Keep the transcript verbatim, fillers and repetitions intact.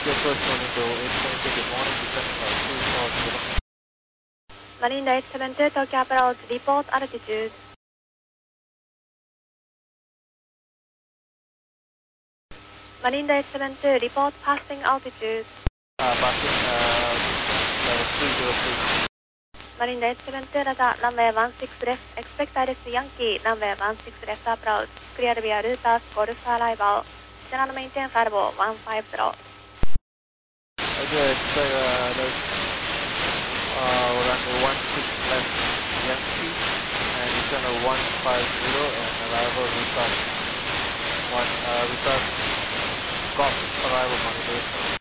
first morning to eight seventy, good morning, descent flight two four zero. Marinda eight seven two, Tokyo approach, report altitude. Marinda eight seven two, report passing altitude. Uh, passing uh, level three zero three. Marinda eight seven two, radar, runway one six left, expect Iris Yankee, runway one six left approach, clear via Rutas, Golf arrival, general maintain firewall one five zero. Okay, expect uh, there's uh, runway one six left Yankee, and descent of one five zero, and arrival Rutas, one, uh, Rutas, Golf arrival modulation.